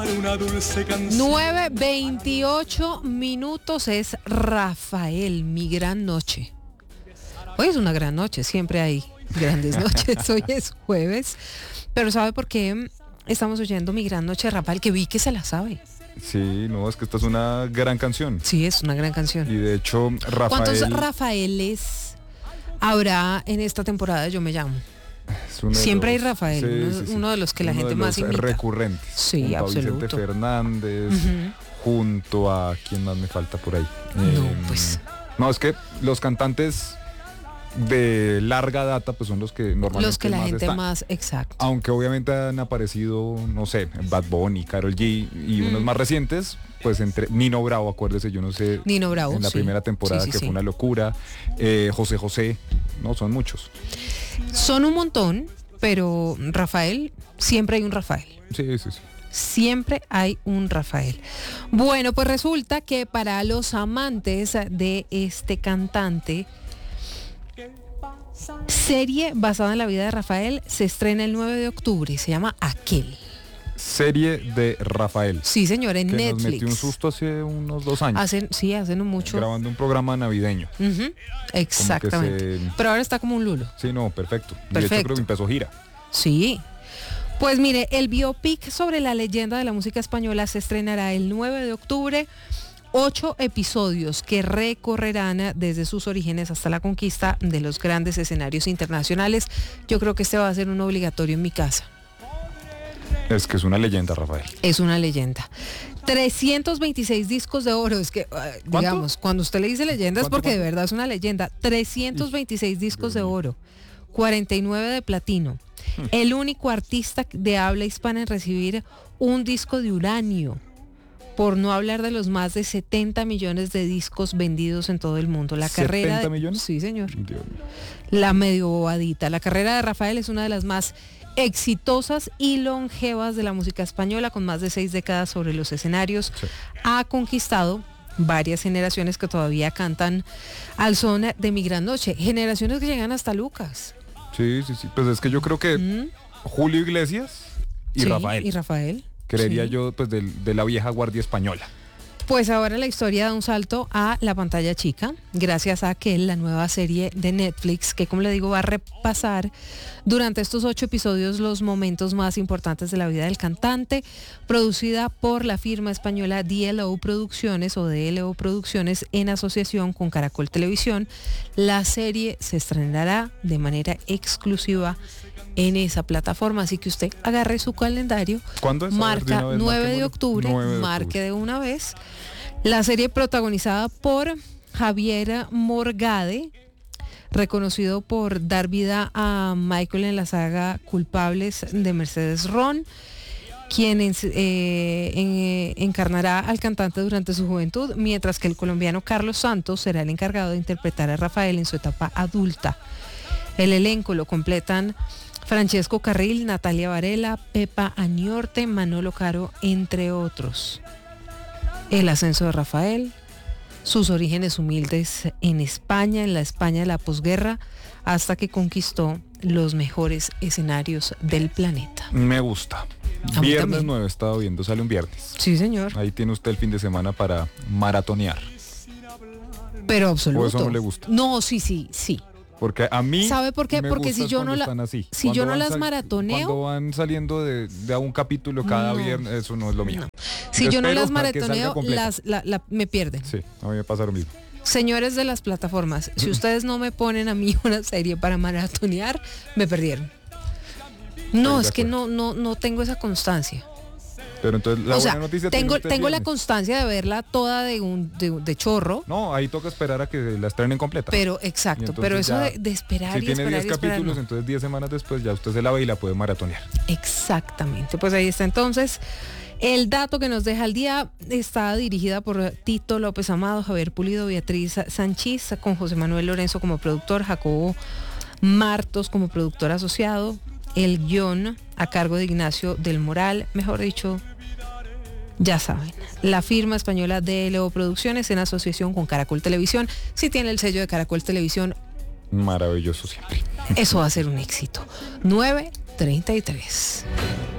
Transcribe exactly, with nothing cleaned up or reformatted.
una dulce canción. nueve veintiocho minutos es Rafael, mi gran noche. Hoy es una gran noche, siempre hay grandes noches, hoy es jueves, pero ¿sabe por qué estamos oyendo mi gran noche de Rafael? Que vi que se la sabe. Sí, no, es que esta es una gran canción. Sí, es una gran canción. Y de hecho, Rafael... ¿Cuántos Rafaeles habrá en esta temporada de Yo Me Llamo? Siempre hay los, Rafael, sí, uno, sí, sí. uno de los que la uno gente de más los imita. Recurrentes. Sí, junto absoluto. A Vicente Fernández, Uh-huh. junto a... ¿Quién más me falta por ahí? No, Eh, pues... No, es que los cantantes de larga data pues son los que normalmente Los que la más gente están. más, exacto. Aunque obviamente han aparecido, no sé, Bad Bunny, Karol G y Mm. unos más recientes, pues entre Nino Bravo, acuérdese, yo no sé, Nino Bravo, en la sí. primera temporada Sí, sí, que sí. fue una locura, eh, José José, no, son muchos. Son un montón, pero Rafael, siempre hay un Rafael. Sí, sí, sí. Siempre hay un Rafael. Bueno, pues resulta que para los amantes de este cantante, serie basada en la vida de Rafael se estrena el nueve de octubre, se llama Aquel. Serie de Rafael. Sí, señor, en que Netflix. nos metió un susto hace unos dos años. Hacen, sí, hacen mucho. Grabando un programa navideño. Uh-huh, exactamente. se- Pero ahora está como un lulo. Sí, no, perfecto. Y de hecho Perfecto. creo que empezó gira. Sí. Pues mire, el biopic sobre la leyenda de la música española se estrenará el nueve de octubre. Ocho episodios que recorrerán desde sus orígenes hasta la conquista de los grandes escenarios internacionales. Yo creo que este va a ser un obligatorio en mi casa. Es que es una leyenda, Rafael. Es una leyenda. trescientos veintiséis discos de oro. Es que, eh, digamos, cuando usted le dice leyenda es ¿Cuánto, porque de cuánto? verdad es una leyenda. trescientos veintiséis discos de Dios mío. oro, cuarenta y nueve de platino. El único artista de habla hispana en recibir un disco de uranio, por no hablar de los más de setenta millones de discos vendidos en todo el mundo. La carrera ¿setenta de- millones? Sí, señor. Dios mío. La medio bobadita. La carrera de Rafael es una de las más exitosas y longevas de la música española, con más de seis décadas sobre los escenarios. Sí. Ha conquistado varias generaciones que todavía cantan al son de Mi Gran Noche. Generaciones que llegan hasta Lucas. Sí, sí, sí. Pues es que yo creo que ¿Mm? Julio Iglesias y Sí, Rafael. Y Rafael. Creería Sí. yo, pues, del- de, la vieja guardia española. Pues ahora la historia da un salto a la pantalla chica, gracias a Aquel, la nueva serie de Netflix, que como le digo va a repasar durante estos ocho episodios los momentos más importantes de la vida del cantante, producida por la firma española D L O Producciones o D L O Producciones en asociación con Caracol Televisión. La serie se estrenará de manera exclusiva en esa plataforma, así que usted agarre su calendario, ¿Cuándo es? A ver, de marca una vez, nueve de marquémoslo. octubre, nueve de marque octubre. de una vez. La serie protagonizada por Javier Morgade, reconocido por dar vida a Michael en la saga Culpables de Mercedes Ron, quien en- eh, en- eh, encarnará al cantante durante su juventud, mientras que el colombiano Carlos Santos será el encargado de interpretar a Rafael en su etapa adulta. El elenco lo completan Francesco Carril, Natalia Varela, Pepa Aniorte, Manolo Caro, entre otros. El ascenso de Rafael, sus orígenes humildes en España, en la España de la posguerra, hasta que conquistó los mejores escenarios del planeta. Me gusta. A mí Viernes también. nueve, estaba viendo, sale un viernes. Sí, señor, Ahí tiene usted el fin de semana para maratonear. pero absoluto. ¿O eso no le gusta? No, sí, sí, sí. Porque a mí... ¿Sabe por qué? me Porque gusta si es yo cuando no la- están así. si Cuando yo no van las sal- maratoneo- Cuando van saliendo de, de a un capítulo cada No. viernes, eso no es lo mío. Si Yo yo no espero las para que salga maratoneo, completa. las, la- la- me pierden. Sí, a mí me pasa lo mismo. Señores de las plataformas, si ustedes no me ponen a mí una serie para maratonear, me perdieron. No, Estoy de es que acuerdo. no, no, no tengo esa constancia. Pero entonces la o sea, buena noticia tiene tengo, usted el tengo la viernes. constancia de verla toda de un de, de chorro, No, ahí toca esperar a que la estrenen completa. pero Y exacto, entonces pero eso ya, de, de esperar si y tiene esperar diez y esperar. capítulos, no. entonces diez semanas después ya usted se la ve y la puede maratonear. Exactamente, pues ahí está entonces. El dato que nos deja el día está dirigida por Tito López Amado, Javier Pulido, Beatriz Sanchís, con José Manuel Lorenzo como productor, Jacobo Martos como productor asociado, el guión a cargo de Ignacio del Moral, mejor dicho, ya saben, la firma española D L O Producciones en asociación con Caracol Televisión. Si tiene el sello de Caracol Televisión, Maravilloso siempre. eso va a ser un éxito. nueve treinta y tres.